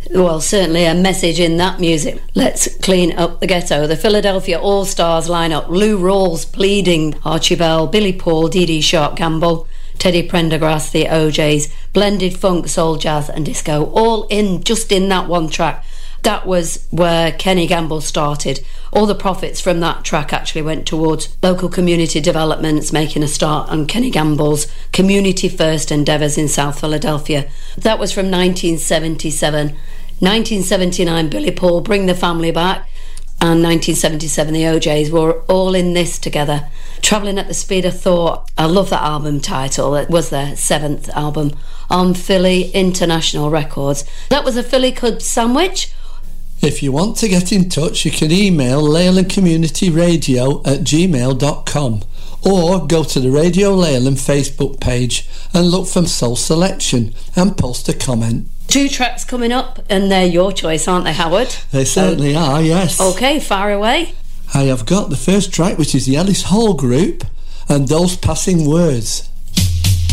Well, certainly a message in that music. Let's clean up the ghetto. The Philadelphia All-Stars lineup: Lou Rawls, Pleading, Archie Bell, Billy Paul, Dee Dee Sharp Gamble, Teddy Prendergrass, the OJs, blended funk, soul, jazz and disco, all in just in that one track. That was where Kenny Gamble started. All the profits from that track actually went towards local community developments, making a start on Kenny Gamble's community first endeavours in South Philadelphia. That was from 1977. 1979, Billy Paul, Bring the Family Back, and 1977, the OJs were all in this together. Travelling at the Speed of Thought. I love that album title. It was their 7th album on Philly International Records. That was a Philly Club sandwich. If you want to get in touch, you can email leylandcommunityradio@gmail.com or go to the Radio Leyland Facebook page and look for Soul Selection and post a comment. 2 tracks coming up, and they're your choice, aren't they, Howard? They certainly are, yes. OK, fire away. I have got the first track, which is the Ellis Hall Group and Those Passing Words.